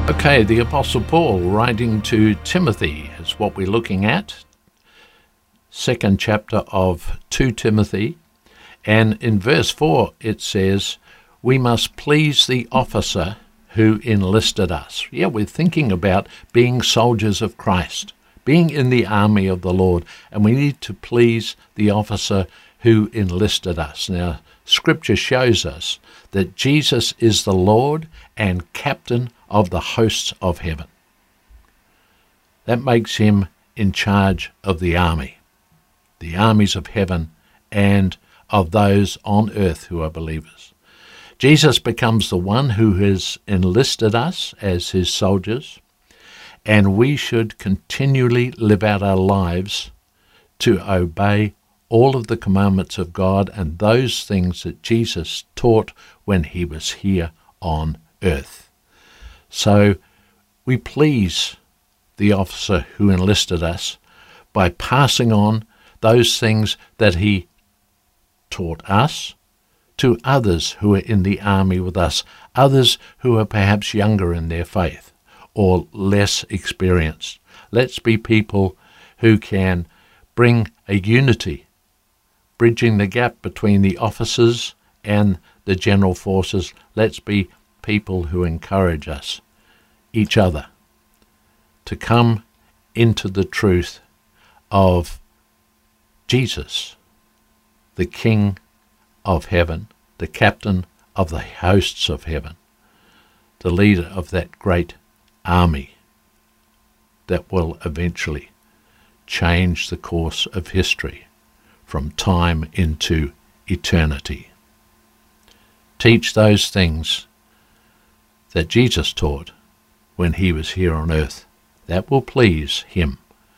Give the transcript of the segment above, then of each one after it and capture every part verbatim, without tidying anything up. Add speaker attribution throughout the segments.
Speaker 1: Okay, the Apostle Paul writing to Timothy is what we're looking at. Second chapter of Second Timothy. And in verse four it says, we must please the officer who enlisted us. Yeah, we're thinking about being soldiers of Christ, being in the army of the Lord, and we need to please the officer who enlisted us. Now, Scripture shows us that Jesus is the Lord and captain of the hosts of heaven. That makes him in charge of the army, the armies of heaven and of those on earth who are believers. Jesus becomes the one who has enlisted us as his soldiers, and we should continually live out our lives to obey all of the commandments of God and those things that Jesus taught when he was here on earth. So we please the officer who enlisted us by passing on those things that he taught us to others who are in the army with us, others who are perhaps younger in their faith or less experienced. Let's be people who can bring a unity, bridging the gap between the officers and the general forces. Let's be people who encourage us, each other, to come into the truth of Jesus, the King of heaven, the captain of the hosts of heaven, the leader of that great army that will eventually change the course of history from time into eternity. Teach those things that Jesus taught when he was here on earth. That will please him,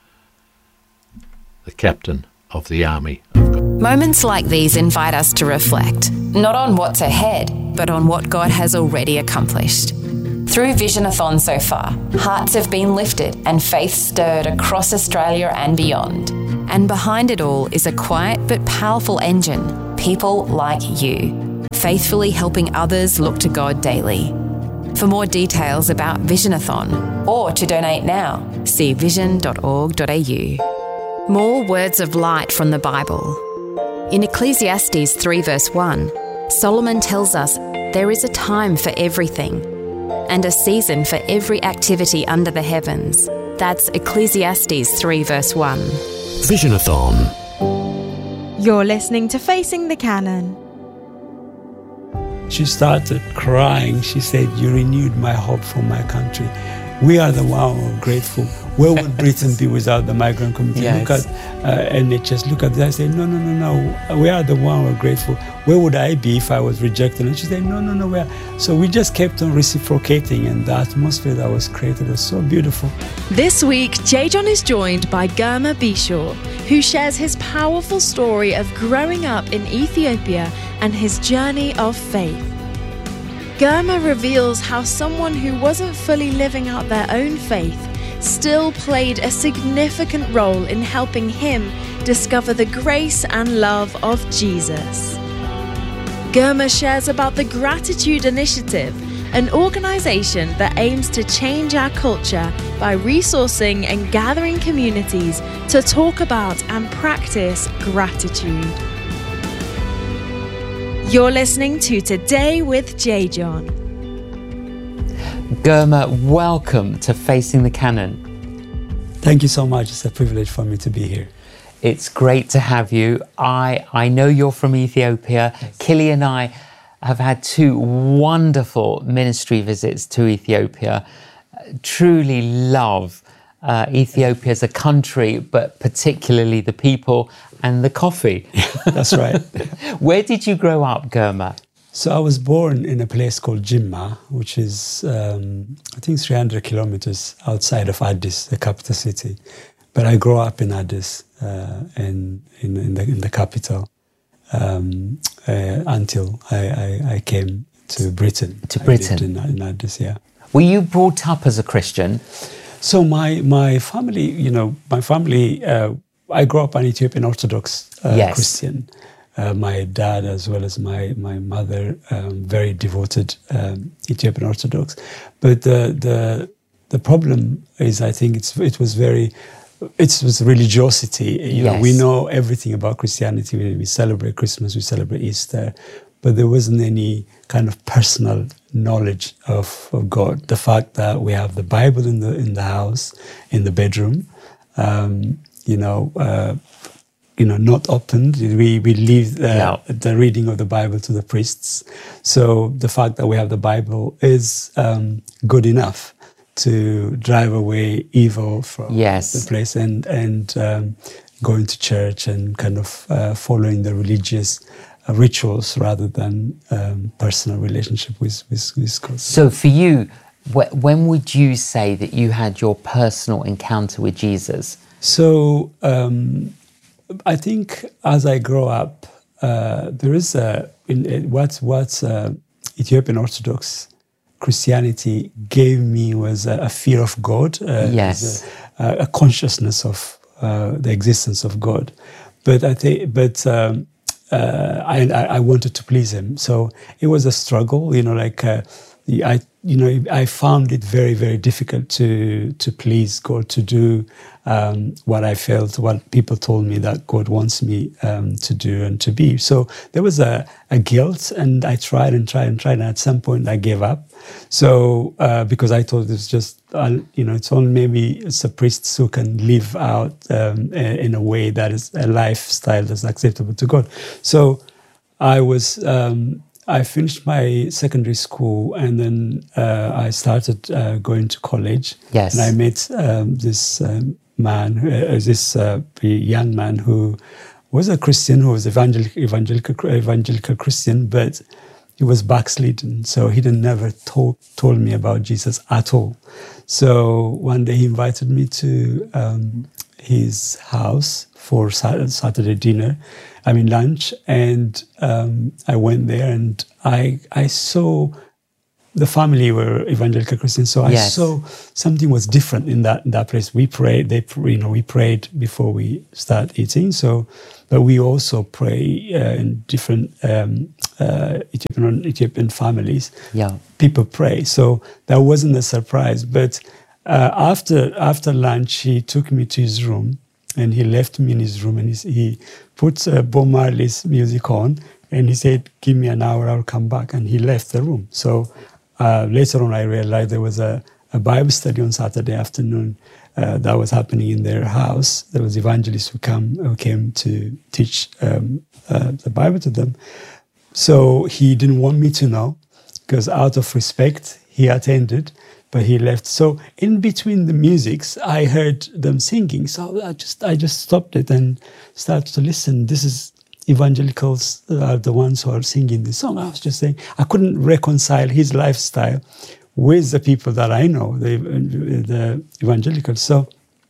Speaker 1: the captain of the army of God.
Speaker 2: Moments like these invite us to reflect, not on what's ahead, but on what God has already accomplished. Through Visionathon so far, hearts have been lifted and faith stirred across Australia and beyond. And behind it all is a quiet but powerful engine, people like you, faithfully helping others look to God daily. For more details about Visionathon, or to donate now, see vision dot org dot a u. More words of light from the Bible. In Ecclesiastes three verse one, Solomon tells us there is a time for everything and a season for every activity under the heavens. That's Ecclesiastes three verse one.
Speaker 3: Visionathon.
Speaker 4: You're listening to Facing the Canon.
Speaker 5: She started crying. She said, you renewed my hope for my country. We are the one who are grateful. Where would Britain be without the migrant community?
Speaker 6: Yes.
Speaker 5: Look at uh, N H S, look at that. I said, no, no, no, no. We are the one who are grateful. Where would I be if I was rejected? And she said, no, no, no. We are. So we just kept on reciprocating, and the atmosphere that was created was so beautiful.
Speaker 4: This week, J. John is joined by Germa Bishaw, who shares his powerful story of growing up in Ethiopia and his journey of faith. Germa reveals how someone who wasn't fully living out their own faith still played a significant role in helping him discover the grace and love of Jesus. Germa shares about the Gratitude Initiative, an organisation that aims to change our culture by resourcing and gathering communities to talk about and practice gratitude. You're listening to Today with J. John.
Speaker 6: Germa, welcome to Facing the Canon.
Speaker 5: Thank you so much. It's a privilege for me to be here.
Speaker 6: It's great to have you. I, I know you're from Ethiopia. Yes. Killy and I have had two wonderful ministry visits to Ethiopia. Truly love uh, Ethiopia as a country, but particularly the people and the coffee.
Speaker 5: That's right.
Speaker 6: Where did you grow up, Germa?
Speaker 5: So I was born in a place called Jimma, which is, um, I think, three hundred kilometers outside of Addis, the capital city. But I grew up in Addis, uh, in, in, in, the, in the capital, um, uh, until I, I, I came to Britain.
Speaker 6: To Britain?
Speaker 5: I lived in, in Addis, yeah.
Speaker 6: Were you brought up as a Christian?
Speaker 5: So my, my family, you know, my family, uh, I grew up an Ethiopian Orthodox uh,
Speaker 6: yes.
Speaker 5: Christian. Uh, my dad, as well as my my mother, um, very devoted um, Ethiopian Orthodox. But the the the problem is, I think it's it was very, it was religiosity. You know,
Speaker 6: Yes.
Speaker 5: we know everything about Christianity. We, we celebrate Christmas, we celebrate Easter, but there wasn't any kind of personal knowledge of, of God. The fact that we have the Bible in the in the house, in the bedroom, um, you know. Uh, you know, not opened. We we leave uh,
Speaker 6: Yeah.
Speaker 5: the reading of the Bible to the priests. So the fact that we have the Bible is um, good enough to drive away evil from
Speaker 6: Yes.
Speaker 5: the place, and and um, going to church and kind of uh, following the religious uh, rituals rather than um, personal relationship with with, with God.
Speaker 6: So for you, wh- when would you say that you had your personal encounter with Jesus?
Speaker 5: So um, I think as I grow up, uh, there is a in, in what what uh, Ethiopian Orthodox Christianity gave me was a, a fear of God, uh,
Speaker 6: Yes.
Speaker 5: a, a consciousness of uh, the existence of God. But I think, but um, uh, I, I I wanted to please Him, so it was a struggle. You know, like uh, I you know I found it very very difficult to to please God, to do um, what I felt, what people told me that God wants me um, to do and to be. So there was a, a guilt, and I tried and tried and tried, and at some point I gave up. So uh, because I thought it was just, uh, you know, it's only maybe it's a priest who can live out um, in a way that is a lifestyle that's acceptable to God. So I was. Um, I finished my secondary school, and then uh, I started uh, going to college.
Speaker 6: Yes.
Speaker 5: And I met um, this um, man, uh, this uh, young man who was a Christian, who was evangelical, evangelical, evangelical Christian, but he was backslidden. So he didn't never told told me about Jesus at all. So one day he invited me to um, his house for Saturday dinner. I mean lunch, and um, I went there, and I I saw the family were evangelical Christians, so I
Speaker 6: Yes.
Speaker 5: saw something was different in that in that place. We prayed, they you know we prayed before we start eating. So, but we also pray uh, in different um, uh, Ethiopian Ethiopian families.
Speaker 6: Yeah.
Speaker 5: People pray, so that wasn't a surprise. But uh, after after lunch, he took me to his room. And he left me in his room, and he, he put uh, Bob Marley's music on, and he said, "Give me an hour, I'll come back." And he left the room. So uh, later on, I realized there was a, a Bible study on Saturday afternoon uh, that was happening in their house. There was evangelists who come who came to teach um, uh, the Bible to them. So he didn't want me to know, because out of respect, he attended. But he left. So in between the musics, I heard them singing. So I just I just stopped it and started to listen. This is evangelicals are the ones who are singing this song. I was just saying I couldn't reconcile his lifestyle with the people that I know, the the evangelicals. So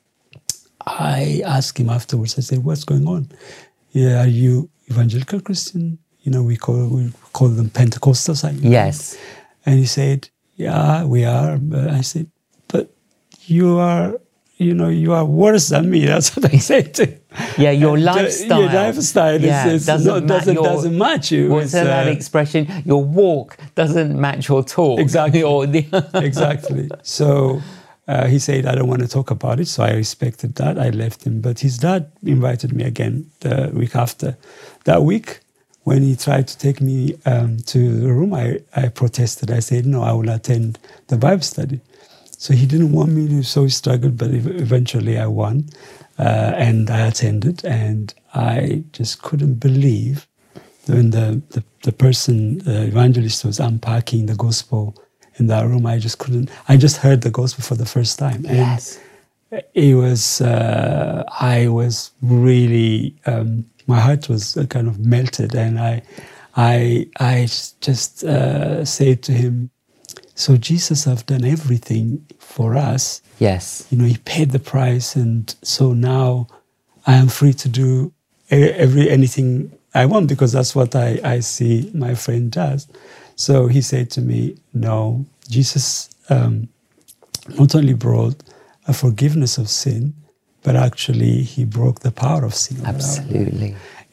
Speaker 5: I asked him afterwards. I said, "What's going on? Yeah, are you evangelical Christian? You know, we call we call them Pentecostals."
Speaker 6: Yes.
Speaker 5: And he said, "Yeah, we are." But I said, "But you are, you know, you are worse than me." That's what I said to him.
Speaker 6: Yeah, your
Speaker 5: And, uh,
Speaker 6: lifestyle.
Speaker 5: Your lifestyle
Speaker 6: yeah,
Speaker 5: is, is
Speaker 6: doesn't,
Speaker 5: not,
Speaker 6: ma-
Speaker 5: doesn't,
Speaker 6: your,
Speaker 5: doesn't match you.
Speaker 6: What's
Speaker 5: It's,
Speaker 6: that
Speaker 5: uh,
Speaker 6: expression? Your walk doesn't match your talk.
Speaker 5: Exactly.
Speaker 6: Or the
Speaker 5: Exactly. So uh, he said, "I don't want to talk about it." So I respected that. I left him. But his dad invited me again the week after. That week, when he tried to take me um, to the room, I, I protested. I said, "No, I will attend the Bible study." So he didn't want me to, so he struggled, but ev- eventually I won. Uh, and I attended, and I just couldn't believe when the, the, the person, the evangelist, was unpacking the gospel in that room. I just couldn't, I just heard the gospel for the first time. And
Speaker 6: yes.
Speaker 5: it was, uh, I was really, um, my heart was uh, kind of melted, and I, I, I just uh, said to him, "So Jesus have done everything for us.
Speaker 6: Yes.
Speaker 5: You know, He paid the price, and so now I am free to do every anything I want, because that's what I, I see my friend does." So he said to me, "No, Jesus um, not only brought a forgiveness of sin, but actually He broke the power of sin."
Speaker 6: Absolutely.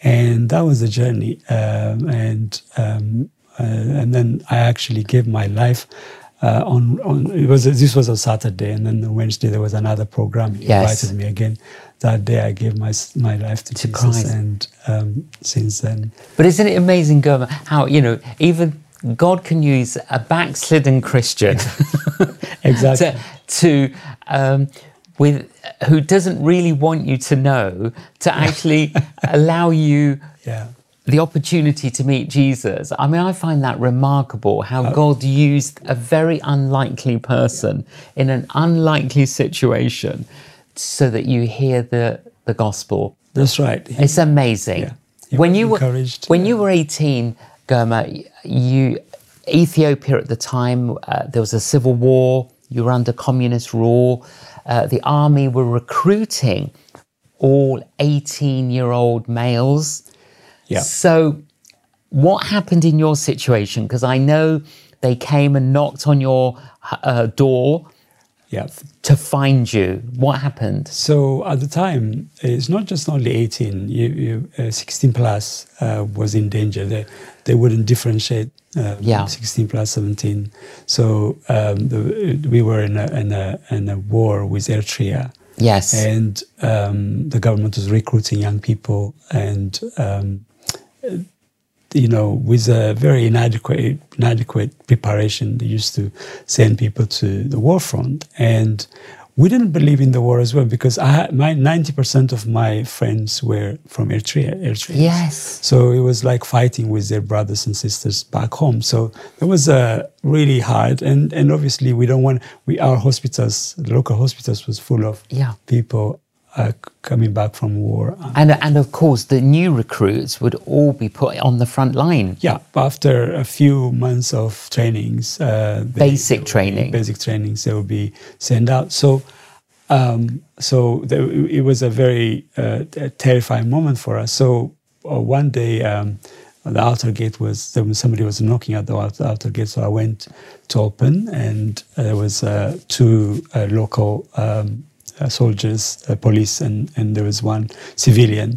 Speaker 5: And that was the journey. Um, and um, uh, and then I actually gave my life uh, on, on, it was, this was on Saturday, and then on Wednesday there was another program. He
Speaker 6: Yes.
Speaker 5: invited me again. That day I gave my my life to,
Speaker 6: To
Speaker 5: Jesus.
Speaker 6: Christ.
Speaker 5: And um, since then.
Speaker 6: But isn't it amazing, Gurma, how, you know, even God can use a backslidden Christian
Speaker 5: Exactly.
Speaker 6: to, to um, with who doesn't really want you to know, to actually allow you
Speaker 5: Yeah.
Speaker 6: the opportunity to meet Jesus. I mean, I find that remarkable, how God used a very unlikely person in an unlikely situation so that you hear the, the gospel.
Speaker 5: That's right. He-
Speaker 6: It's amazing.
Speaker 5: Yeah. He
Speaker 6: When
Speaker 5: was
Speaker 6: you were
Speaker 5: encouraged,
Speaker 6: when
Speaker 5: yeah.
Speaker 6: you were eighteen, Gurma, you Ethiopia at the time, uh, there was a civil war. You were under communist rule. Uh, the army were recruiting all eighteen-year-old males.
Speaker 5: Yeah.
Speaker 6: So, what happened in your situation? Because I know they came and knocked on your uh, door
Speaker 5: Yeah.
Speaker 6: to find you. What happened?
Speaker 5: So at the time, it's not just only eighteen. You, you, uh, sixteen plus uh, was in danger. They they wouldn't differentiate. Um,
Speaker 6: Yeah.
Speaker 5: sixteen plus, seventeen. So um, the, we were in a, in a in a war with Eritrea.
Speaker 6: Yes.
Speaker 5: And um, the government was recruiting young people, and um, you know, with a very inadequate inadequate preparation, they used to send people to the war front, and we didn't believe in the war as well, because I had, my ninety percent of my friends were from Eritrea. Eritreans.
Speaker 6: Yes.
Speaker 5: So it was like fighting with their brothers and sisters back home. So it was uh, really hard, and and obviously we don't want we our hospitals, the local hospitals, was full of
Speaker 6: Yeah.
Speaker 5: people uh, coming back from war.
Speaker 6: And, and of course, the new recruits would all be put on the front line.
Speaker 5: Yeah, after a few months of trainings, uh, they-
Speaker 6: Basic
Speaker 5: they will be-
Speaker 6: training.
Speaker 5: basic trainings, they will be sent out. So, um, so there, it was a very uh, terrifying moment for us. So uh, one day, um, the outer gate was there was somebody was knocking at the outer, outer gate. So I went to open, and uh, there was uh, two uh, local um, uh, soldiers, uh, police, and and there was one civilian.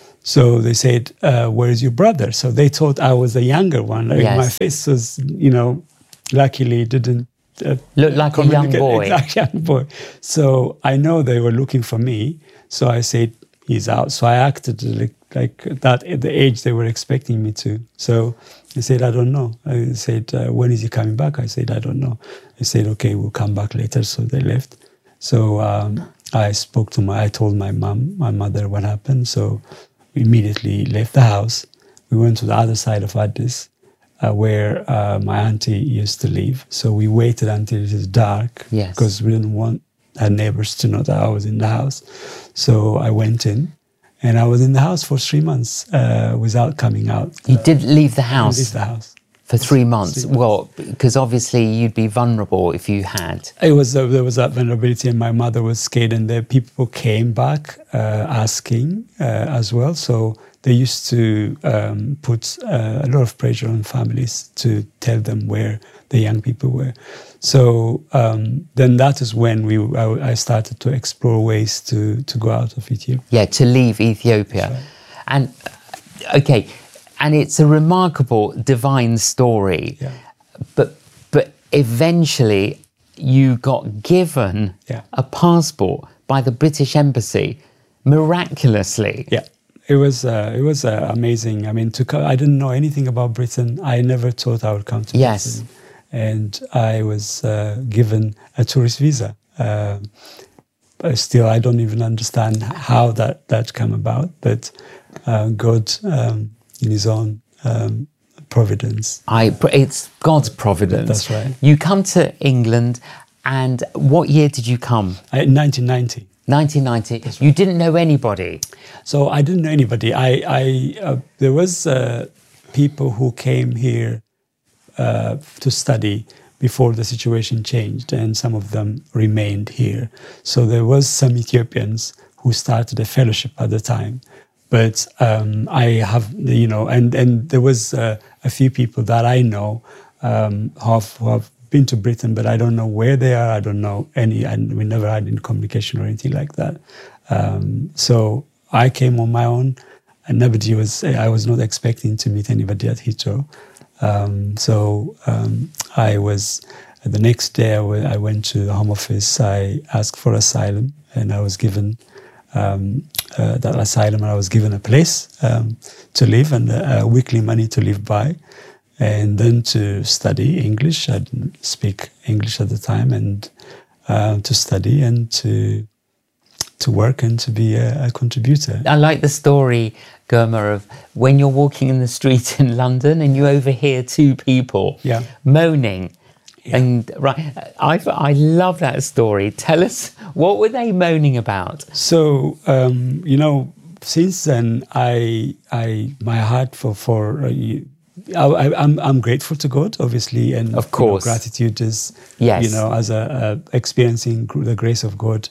Speaker 5: So they said, uh, "Where is your brother?" So they thought I was the younger one. Like
Speaker 6: Yes.
Speaker 5: my face was, you know, luckily didn't uh,
Speaker 6: Looked like a young
Speaker 5: communicate-
Speaker 6: boy.
Speaker 5: exactly, young boy. So I know they were looking for me. So I said, "He's out." So I acted like, like that at the age they were expecting me to. So I said, "I don't know." I said, uh, "When is he coming back?" I said, "I don't know." I said, "Okay, we'll come back later." So they left. So um, I spoke to my, I told my mom, my mother what happened. So we immediately left the house. We went to the other side of Addis, uh, where uh, my auntie used to live. So we waited until it was dark,
Speaker 6: Yes.
Speaker 5: because we didn't want our neighbors to know that I was in the house. So I went in, and I was in the house for three months uh, without coming out.
Speaker 6: You did leave the
Speaker 5: I
Speaker 6: house
Speaker 5: left the house.
Speaker 6: for three months.
Speaker 5: Three months.
Speaker 6: Well, because obviously you'd be vulnerable if you had.
Speaker 5: It was uh, there was that vulnerability, and my mother was scared, and the people came back uh, asking uh, as well. So they used to um, put uh, a lot of pressure on families to tell them where the young people were. So um, then that is when we I, I started to explore ways to to go out of Ethiopia.
Speaker 6: Yeah, to leave Ethiopia. And, uh, okay, and it's a remarkable divine story.
Speaker 5: Yeah.
Speaker 6: But, but eventually you got given
Speaker 5: Yeah.
Speaker 6: a passport by the British Embassy, miraculously.
Speaker 5: Yeah, it was uh, it was uh, amazing. I mean, to co- I didn't know anything about Britain. I never thought I would come to
Speaker 6: Yes.
Speaker 5: Britain, and I was uh, given a tourist visa. Uh, but still, I don't even understand how that that came about. But uh, God, um, in His own um, providence,
Speaker 6: I, it's God's providence.
Speaker 5: That's right.
Speaker 6: You come to England, and what year did you come?
Speaker 5: I, in nineteen ninety.
Speaker 6: nineteen ninety. You didn't know anybody.
Speaker 5: So I didn't know anybody. I, I uh, there was uh, people who came here uh, to study before the situation changed, and some of them remained here. So there was some Ethiopians who started a fellowship at the time. But um, I have, you know, and, and there was uh, a few people that I know um, who, have, who have been to Britain, but I don't know where they are. I don't know any, and we never had any communication or anything like that. Um, so I came on my own, and nobody was, I was not expecting to meet anybody at Heathrow. Um, so um, I was, the next day I went to the Home Office, I asked for asylum, and I was given um, uh, that asylum, and I was given a place um, to live and uh, weekly money to live by, and then to study English. I didn't speak English at the time, and uh, to study and to to work and to be a, a contributor.
Speaker 6: I like the story, Gurma, of when you're walking in the street in London and you overhear two people
Speaker 5: yeah.
Speaker 6: moaning.
Speaker 5: Yeah.
Speaker 6: And right, I I love that story. Tell us, what were they moaning about?
Speaker 5: So um, you know, since then, I I my heart for for uh, I, I'm I'm grateful to God, obviously, and
Speaker 6: of course,
Speaker 5: you know, gratitude is
Speaker 6: yes.
Speaker 5: you know, as a, a experiencing the grace of God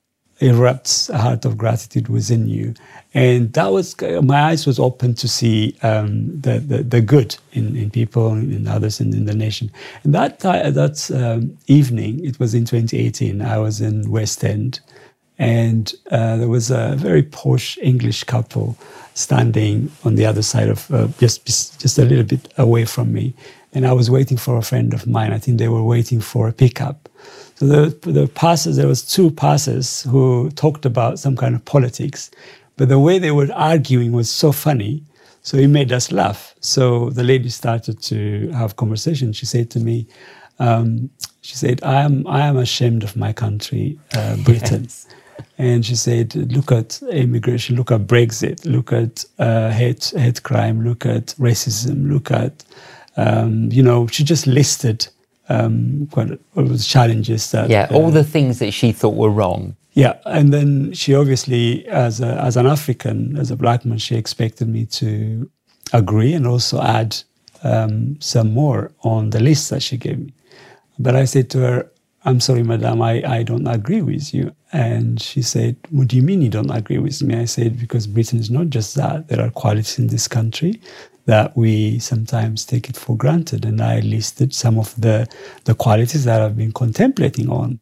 Speaker 5: erupts a heart of gratitude within you, and that was my eyes was open to see um, the, the the good in, in people, in others, and in the nation. And that that um, evening, it was in twenty eighteen. I was in West End, and uh, there was a very posh English couple standing on the other side of uh, just just a little bit away from me, and I was waiting for a friend of mine. I think they were waiting for a pickup. So the, the pastors, there was two pastors who talked about some kind of politics, but the way they were arguing was so funny, so it made us laugh. So the lady started to have conversation. She said to me, um, she said, I am I am ashamed of my country, uh, Britain. Yes. And she said, look at immigration, look at Brexit, look at uh, hate, hate crime, look at racism, look at, um, you know, she just listed Um, quite all the challenges that
Speaker 6: yeah, all
Speaker 5: uh,
Speaker 6: the things that she thought were wrong.
Speaker 5: Yeah, and then she obviously, as a, as an African, as a black man, she expected me to agree and also add um, some more on the list that she gave me. But I said to her, "I'm sorry, madam, I, I don't agree with you." And she said, "What do you mean you don't agree with me?" I said, "Because Britain is not just that. There are qualities in this country that we sometimes take it for granted." And I listed some of the, the qualities that I've been contemplating on.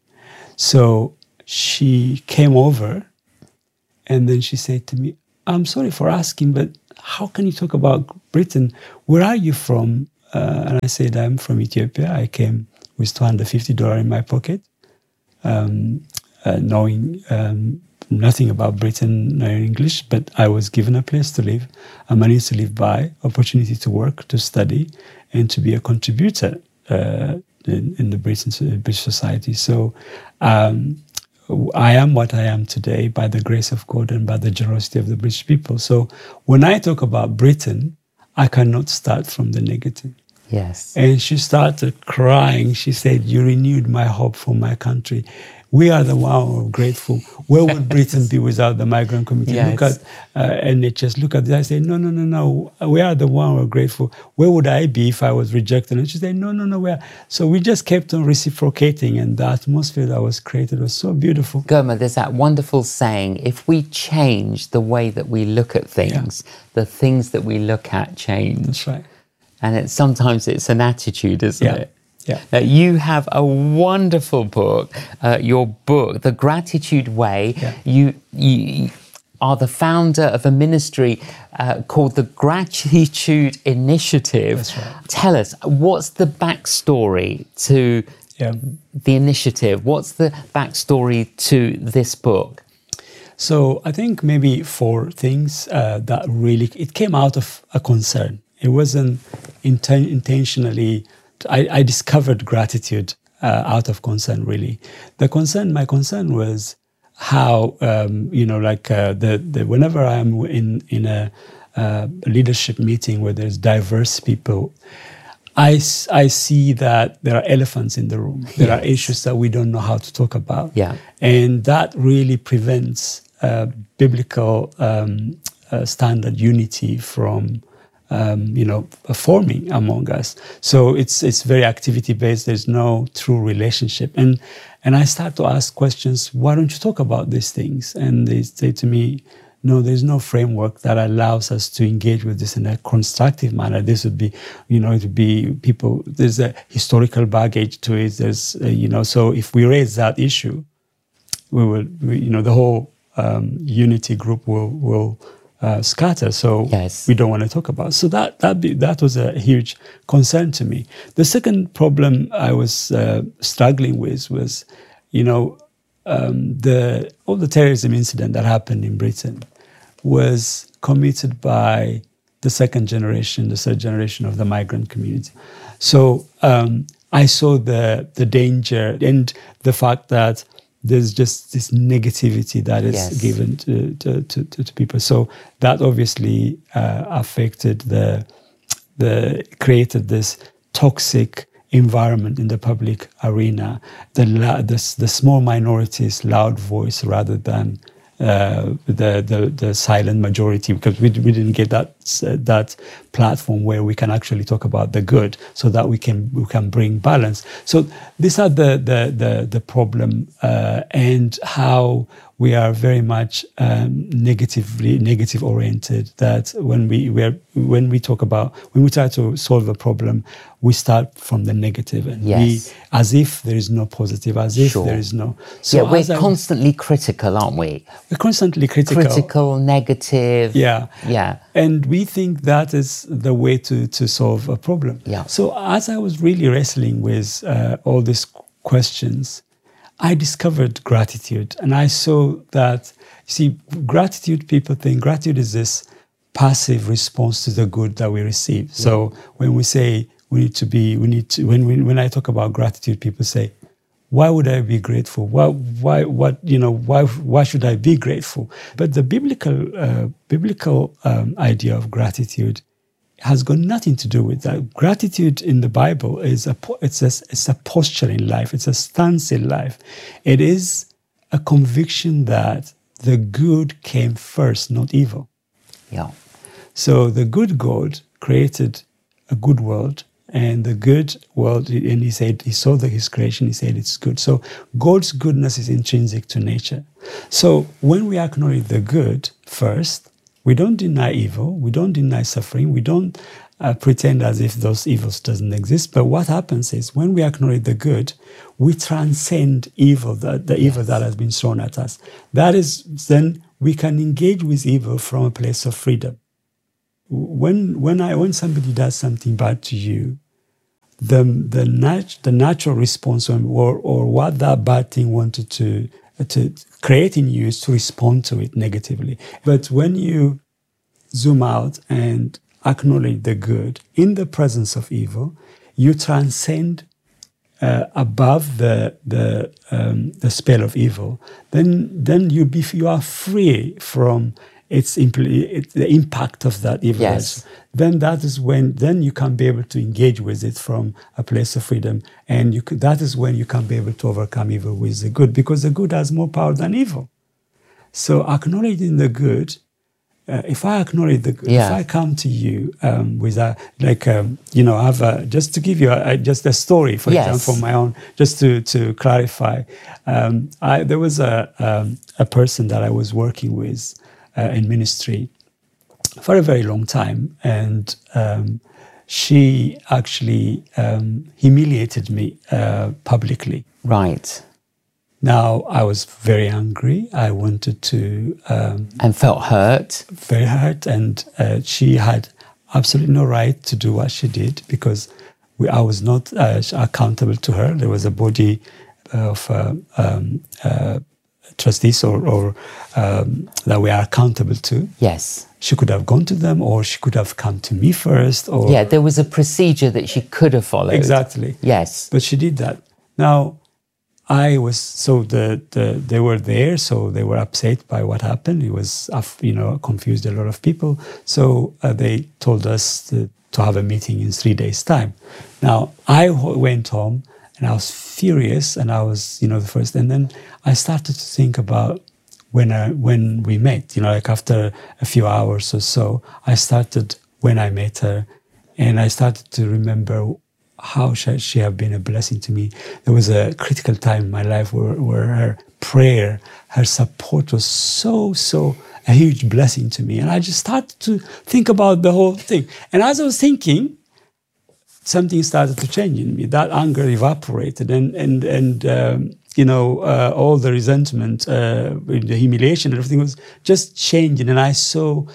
Speaker 5: So she came over, and then she said to me, "I'm sorry for asking, but how can you talk about Britain? Where are you from?" Uh, and I said, "I'm from Ethiopia. I came with two hundred fifty dollars in my pocket, um, uh, knowing um, nothing about Britain, no English, but I was given a place to live, a money to live by, opportunity to work, to study, and to be a contributor uh, in, in the British, British society. So um, I am what I am today by the grace of God and by the generosity of the British people. So when I talk about Britain, I cannot start from the negative."
Speaker 6: Yes.
Speaker 5: And she started crying. She said, "You renewed my hope for my country. We are the one who are grateful. Where would Britain be without the migrant community?
Speaker 6: Yes.
Speaker 5: Look at uh, N H S, look at this." I said, no, no, no, no. We are the one who are grateful. Where would I be if I was rejected?" And she said, no, no, no. We are. So we just kept on reciprocating, and the atmosphere that was created was so beautiful.
Speaker 6: Gurma, there's that wonderful saying, if we change the way that we look at things, yeah. the things that we look at change.
Speaker 5: That's right.
Speaker 6: And it's, sometimes it's an attitude, isn't
Speaker 5: yeah.
Speaker 6: it?
Speaker 5: Yeah.
Speaker 6: Now, you have a wonderful book, uh, your book, The Gratitude Way.
Speaker 5: Yeah.
Speaker 6: You, you are the founder of a ministry uh, called the Gratitude Initiative.
Speaker 5: That's right.
Speaker 6: Tell us, what's the backstory to
Speaker 5: yeah.
Speaker 6: the initiative? What's the backstory to this book?
Speaker 5: So I think maybe four things uh, that really, it came out of a concern. It wasn't inten- intentionally, I, I discovered gratitude uh, out of concern, really. The concern, my concern was how, um, you know, like uh, the, the whenever I'm in, in a uh, leadership meeting where there's diverse people, I, I see that there are elephants in the room. There yes. are issues that we don't know how to talk about.
Speaker 6: Yeah.
Speaker 5: And that really prevents uh, biblical um, uh, standard unity from Um, you know, forming among us. So it's it's very activity based. There's no true relationship, and and I start to ask questions. Why don't you talk about these things? And they say to me, no, there's no framework that allows us to engage with this in a constructive manner. This would be, you know, it would be people. There's a historical baggage to it. There's, uh, you know, so if we raise that issue, we will, we, you know, the whole um, unity group will will. uh, scatter. So
Speaker 6: Yes.
Speaker 5: we don't want to talk about. So that that be, that was a huge concern to me. The second problem I was uh, struggling with was, you know, um, the all the terrorism incident that happened in Britain was committed by the second generation, the third generation of the migrant community. So um, I saw the the danger and the fact that there's just this negativity that is
Speaker 6: Yes.
Speaker 5: given to, to, to, to people. So that obviously uh, affected the the created this toxic environment in the public arena. The la- the, the small minorities' loud voice rather than uh, the, the the silent majority, because we we didn't get that uh, that platform where we can actually talk about the good, so that we can we can bring balance. So these are the the the, the problem uh, and how we are very much um, negatively negative oriented. That when we we when we talk about when we try to solve a problem, we start from the negative, and
Speaker 6: Yes.
Speaker 5: we as if there is no positive, as if
Speaker 6: Sure.
Speaker 5: there is no. So
Speaker 6: yeah, we're
Speaker 5: as I-
Speaker 6: constantly critical, aren't we?
Speaker 5: we're constantly critical.
Speaker 6: Critical, negative.
Speaker 5: Yeah.
Speaker 6: Yeah.
Speaker 5: And we think that is the way to, to solve a problem.
Speaker 6: Yeah.
Speaker 5: So as I was really wrestling with uh, all these questions, I discovered gratitude. And I saw that, you see, gratitude, people think gratitude is this passive response to the good that we receive. So when we say we need to be, we need to, when we, when I talk about gratitude, people say, why would I be grateful? Why, why, what, you know, why, why should I be grateful? But the biblical, uh, biblical um, idea of gratitude has got nothing to do with that. Gratitude in the Bible is a, po- it's a, it's a posture in life. It's a stance in life. It is a conviction that the good came first, not evil.
Speaker 6: Yeah.
Speaker 5: So the good God created a good world, and the good world, and he said, he saw that his creation, he said it's good. So God's goodness is intrinsic to nature. So when we acknowledge the good first, we don't deny evil, we don't deny suffering, we don't uh, pretend as if those evils doesn't exist. But what happens is when we acknowledge the good, we transcend evil, the, the evil that has been thrown at us. That is, then we can engage with evil from a place of freedom. When when I when somebody does something bad to you, the the nat- the natural response or or what that bad thing wanted to to create in you is to respond to it negatively. But when you zoom out and acknowledge the good in the presence of evil, you transcend uh, above the the um, the spell of evil. Then then you be you are free from its impl- it, the impact of that evil.
Speaker 6: Yes.
Speaker 5: Then that is when then you can be able to engage with it from a place of freedom, and you can, that is when you can be able to overcome evil with the good, because the good has more power than evil. So acknowledging the good, uh, if I acknowledge the good,
Speaker 6: Yeah.
Speaker 5: if I come to you um, with a like um, you know, I have a, just to give you a, a, just a story, for
Speaker 6: Yes.
Speaker 5: example, my own, just to to clarify, um, I there was a um, a person that I was working with uh, in ministry for a very long time, and um, she actually um, humiliated me uh, publicly.
Speaker 6: Right.
Speaker 5: Now I was very angry. I wanted to um,
Speaker 6: And felt hurt.
Speaker 5: very hurt, and uh, she had absolutely no right to do what she did, because we, I was not uh, accountable to her. There was a body of uh, um, uh, trustees or, or um, that we are accountable to.
Speaker 6: Yes.
Speaker 5: She could have gone to them, or she could have come to me first. Or
Speaker 6: Yeah, there was a procedure that she could have followed.
Speaker 5: exactly.
Speaker 6: Yes.
Speaker 5: But she did that. Now, I was so the, the they were there, so they were upset by what happened. It was you know confused a lot of people. So uh, they told us to, to have a meeting in three days' time. Now I w- went home and I was furious, and I was you know the first, and then I started to think about when I, when we met. You know, like after a few hours or so, I started when I met her, and I started to remember how should she have been a blessing to me. There was a critical time in my life where, where her prayer, her support was so, so a huge blessing to me. And I just started to think about the whole thing. And as I was thinking, something started to change in me. That anger evaporated, and, and, and um, you know, uh, all the resentment, uh, the humiliation, everything was just changing. And I saw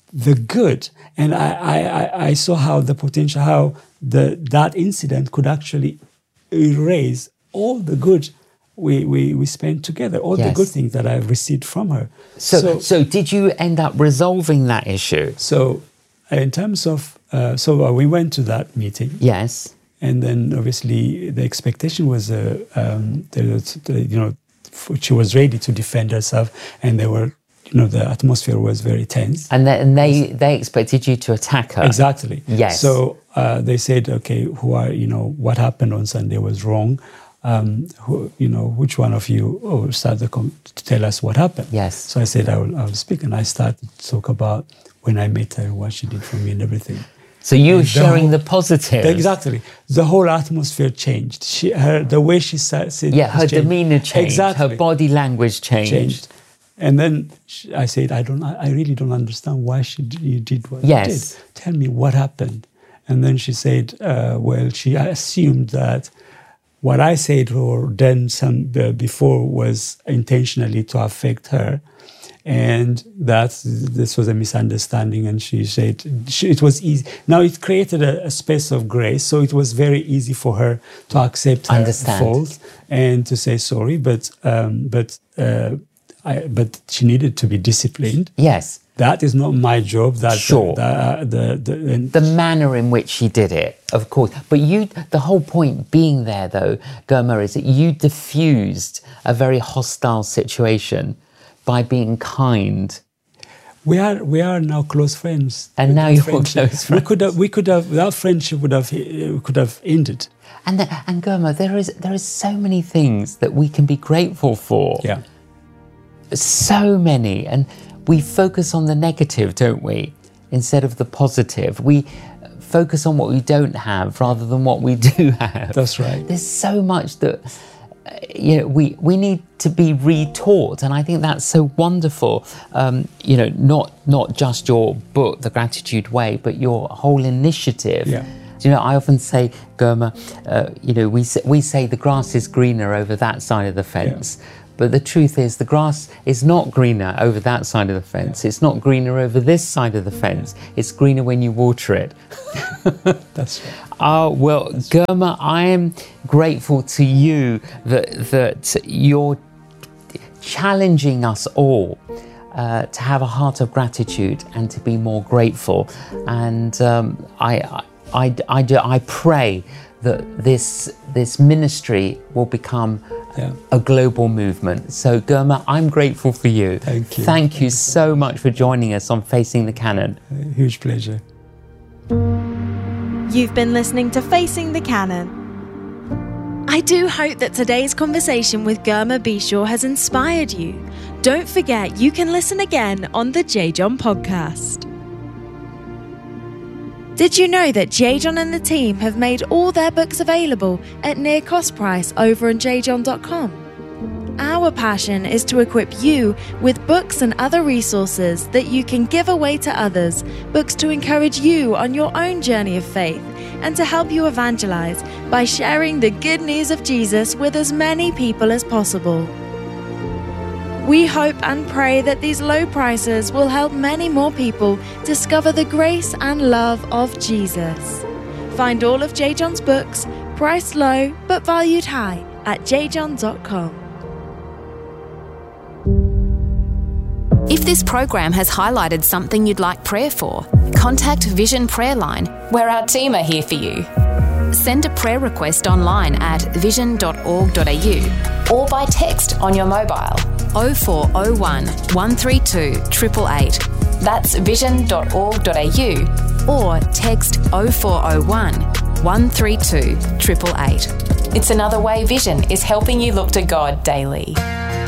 Speaker 5: the good. And I, I, I saw how the potential, how the that incident could actually erase all the good we, we, we spent together, all yes. the good things that I've received from her.
Speaker 6: So, so, so did you end up resolving that issue?
Speaker 5: So in terms of, uh, so uh, we went to that meeting.
Speaker 6: Yes.
Speaker 5: And then obviously the expectation was, uh, um, the, the, you know, she was ready to defend herself, and they were, you know, the atmosphere was very tense.
Speaker 6: And they, and they, they expected you to attack her.
Speaker 5: Exactly.
Speaker 6: Yes.
Speaker 5: So uh, they said, okay, who are, you know, what happened on Sunday was wrong. Um, who, you know, which one of you oh, started com- to tell us what happened?
Speaker 6: Yes.
Speaker 5: So I said, I will, I will speak. And I started to talk about when I met her, what she did for me and everything.
Speaker 6: So you were sharing whole, the positive.
Speaker 5: Exactly. The whole atmosphere changed. She, her, the way she said,
Speaker 6: yeah, her
Speaker 5: changed.
Speaker 6: demeanor changed.
Speaker 5: Exactly.
Speaker 6: Her body language changed. changed.
Speaker 5: And then she, I said, I don't, I really don't understand why she you did what
Speaker 6: yes.
Speaker 5: you did. Tell me what happened. And then she said, uh, well, she assumed that what I said or done some uh, before was intentionally to affect her. And that this was a misunderstanding, and she said she, it was easy. Now it created a, a space of grace, so it was very easy for her to accept her
Speaker 6: Understand.
Speaker 5: fault and to say sorry. But um, but uh, I, but she needed to be disciplined.
Speaker 6: Yes,
Speaker 5: that is not my job. That
Speaker 6: sure.
Speaker 5: The the, the, the,
Speaker 6: the manner in which she did it, of course. But you, the whole point being there, though, Gurma, is that you diffused a very hostile situation by being kind.
Speaker 5: We are we are now close friends.
Speaker 6: And now you're close friends.
Speaker 5: We could have we could have that friendship would have uh, could have ended.
Speaker 6: And the, and Gurma, there is there is so many things that we can be grateful for.
Speaker 5: Yeah.
Speaker 6: So many, and we focus on the negative, don't we, instead of the positive. We focus on what we don't have rather than what we do have.
Speaker 5: That's right.
Speaker 6: There's so much that you know, we, we need to be retaught, and I think that's so wonderful. Um, you know, not not just your book, The Gratitude Way, but your whole initiative.
Speaker 5: Yeah.
Speaker 6: You know, I often say, Gurma, uh, you know, we say, we say the grass is greener over that side of the fence. Yeah. But the truth is, the grass is not greener over that side of the fence. It's not greener over this side of the fence. It's greener when you water it.
Speaker 5: That's right.
Speaker 6: Oh, well, That's Gurma, I am grateful to you that, that you're challenging us all uh, to have a heart of gratitude and to be more grateful. And um, I, I, I, I, do, I pray that this, this ministry will become Yeah. a global movement. So Gurma, I'm grateful for you.
Speaker 5: Thank you.
Speaker 6: Thank you so much for joining us on Facing the Canon.
Speaker 5: A huge pleasure.
Speaker 4: You've been listening to Facing the Canon. I do hope that today's conversation with Gurma Bishaw has inspired you. Don't forget, you can listen again on the J. John podcast. Did you know that J. John and the team have made all their books available at near cost price over on j john dot com? Our passion is to equip you with books and other resources that you can give away to others, books to encourage you on your own journey of faith, and to help you evangelize by sharing the good news of Jesus with as many people as possible. We hope and pray that these low prices will help many more people discover the grace and love of Jesus. Find all of J. John's books, priced low but valued high, at j john dot com.
Speaker 2: If this program has highlighted something you'd like prayer for, contact Vision Prayer Line, where our team are here for you. Send a prayer request online at vision dot org dot a u or by text on your mobile oh four oh one, one three two, eight eight eight. That's vision dot org dot a u or text oh four oh one, one three two, eight eight eight. It's another way Vision is helping you look to God daily.